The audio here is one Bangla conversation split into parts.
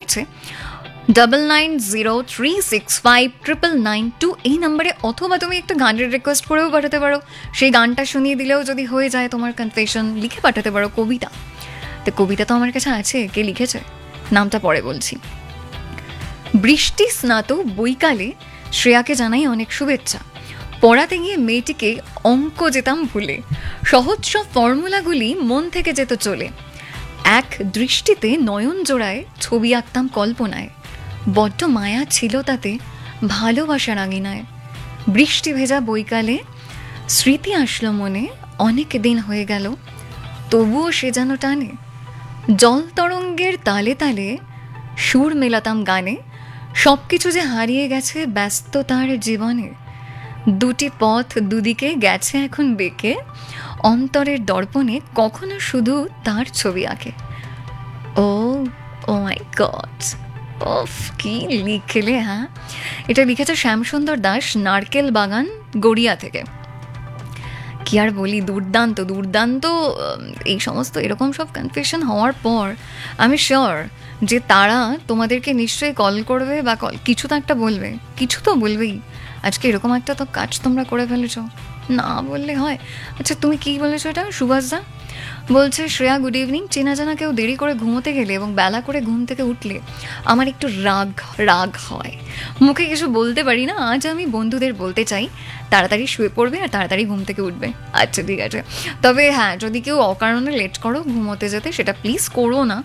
হচ্ছে 9903659992 এই নাম্বারে, অথবা তুমি একটা গানের রিকোয়েস্ট করেও পাঠাতে পারো। সেই গানটা শুনিয়ে দিলেও যদি হয়ে যায় তোমার কনফেশন, লিখে পাঠাতে পারো কবিতা। তো কবিতা তো আমার কাছে আছে, কে লিখেছে নামটা পরে বলছি। বৃষ্টি স্নাত বৈকালে শ্রেয়াকে জানাই অনেক শুভেচ্ছা। পড়াতে গিয়ে মেয়েটিকে অঙ্ক যেতাম ভুলে, সহজ সব ফর্মুলাগুলি মন থেকে যেত চলে। এক দৃষ্টিতে নয়ন জোড়ায় ছবি আঁকতাম কল্পনায়, বড্ড মায়া ছিল তাতে ভালোবাসার আঙিনায়। বৃষ্টি ভেজা বৈকালে স্মৃতি আসলো মনে, অনেক দিন হয়ে গেল তবুও সে যেন টানে। জল তরঙ্গের তালে তালে সুর মেলাতাম গানে, সব কিছু যে হারিয়ে গেছে ব্যস্ততার জীবনে। দুটি পথ দুদিকে গেছে এখন বেঁকে, অন্তরের দর্পণে কখনো শুধু তার ছবি আঁকে। ও ও মাই গড, ওফ কি লিখলে! হ্যাঁ, এটা লিখেছে শ্যামসুন্দর দাস, নারকেল বাগান, গড়িয়া থেকে। কি আর বলি, দুর্দান্ত দুর্দান্ত। এই সমস্ত এরকম সব কনফেশন হওয়ার পর আমি শিওর যে তারা তোমাদেরকে নিশ্চয়ই কল করবে বা কিছু তো একটা বলবে, কিছু তো বলবেই। আজকে এরকম একটা তো কাজ তোমরা করে ফেলেছো, না বললে হয়। আচ্ছা তুমি কি বলেছো এটা? সুভাষদা বলছে, শ্রেয়া গুড ইভিনিং। চেনা জানা কেউ দেরি করে ঘুমোতে গেলে এবং বেলা করে ঘুম থেকে উঠলে আমার একটু রাগ রাগ হয়, মুখে কিছু বলতে পারি না। আজ আমি বন্ধুদের বলতে চাই তাড়াতাড়ি শুয়ে পড়বে আর তাড়াতাড়ি ঘুম থেকে উঠবে। আচ্ছা ঠিক আছে, তবে হ্যাঁ, যদি কেউ অকারণে লেট করো ঘুমোতে যেতে, সেটা প্লিজ করো না।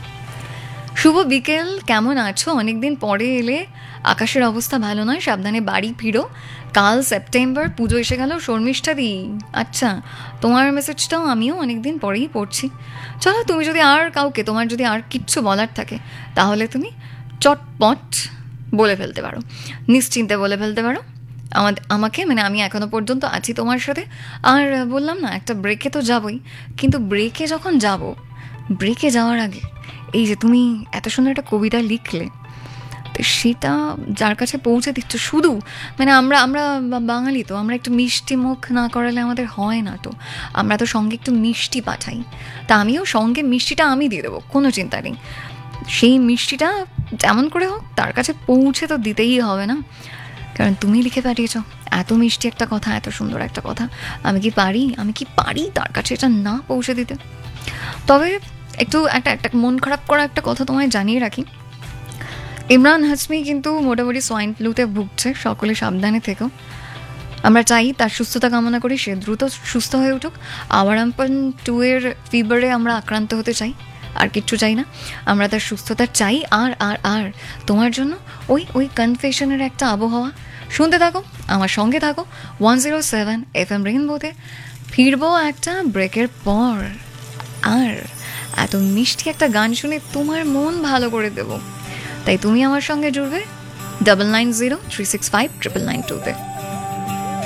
শুভ বিকেল, কেমন আছো? অনেকদিন পরে এলে, আকাশের অবস্থা ভালো নয়, সাবধানে বাড়ি ফিরো। কাল সেপ্টেম্বর, পুজো এসে গেল। শর্মিষ্ঠা দি, আচ্ছা তোমার মেসেজটাও আমিও অনেকদিন পরেই পড়ছি। চলো, তুমি যদি আর কাউকে, তোমার যদি আর কিচ্ছু বলার থাকে তাহলে তুমি চটপট বলে ফেলতে পারো, নিশ্চিন্তে বলে ফেলতে পারো আমাকে। মানে আমি এখনো পর্যন্ত আছি তোমার সাথে। আর বললাম না, একটা ব্রেকে তো যাবই, কিন্তু ব্রেকে যখন যাব, ব্রেকে যাওয়ার আগে এই যে তুমি এত সুন্দর একটা কবিতা লিখলে, তো সেটা যার কাছে পৌঁছে দিচ্ছ, শুধু মানে আমরা বাঙালি তো, আমরা একটু মিষ্টি মুখ না করালে আমাদের হয় না, তো আমরা তো সঙ্গে একটু মিষ্টি পাঠাই। তা আমিও সঙ্গে মিষ্টিটা আমি দিয়ে দেবো, কোনো চিন্তা নেই। সেই মিষ্টিটা যেমন করে হোক তার কাছে পৌঁছে তো দিতেই হবে না, কারণ তুমি লিখে পাঠিয়েছ এত মিষ্টি একটা কথা, এত সুন্দর একটা কথা। আমি কি পারি তার কাছে এটা না পৌঁছে দিতে? তবে একটু একটা মন খারাপ করা একটা কথা তোমায় জানিয়ে রাখি, ইমরান হাসমি কিন্তু মোটামুটি সোয়াইন ফ্লুতে ভুগছে। সকলে সাবধানে থেকো। আমরা চাই, তার সুস্থতা কামনা করি, সে দ্রুত সুস্থ হয়ে উঠুক। আওয়ারাম্পন 2 এর ফিভারে আমরা আক্রান্ত হতে চাই, আর কিচ্ছু চাই না। আমরা তার সুস্থতা চাই। আর আর আর তোমার জন্য ওই কনফেশনের একটা আবহাওয়া শুনতে থাকো, আমার সঙ্গে থাকো 107 FM রেইনবোতে। ফিরবো একটা ব্রেকের পর, আর এত মিষ্টি একটা গান শুনে তোমার মন ভালো করে দেবো। তাই তুমি আমার সঙ্গে জুড়বে 9903659992-তে।